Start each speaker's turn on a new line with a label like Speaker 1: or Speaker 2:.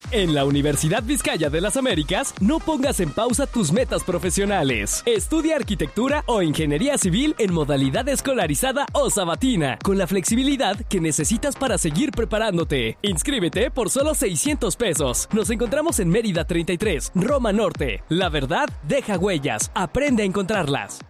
Speaker 1: En la Universidad Vizcaya de las Américas, no pongas en pausa tus metas profesionales. Estudia arquitectura o ingeniería civil en modalidad escolarizada o sabatina, con la flexibilidad que necesitas para seguir preparándote. Inscríbete por solo 600 pesos. Nos encontramos en Mérida 33, Roma Norte. La verdad deja huellas. Aprende a encontrarlas.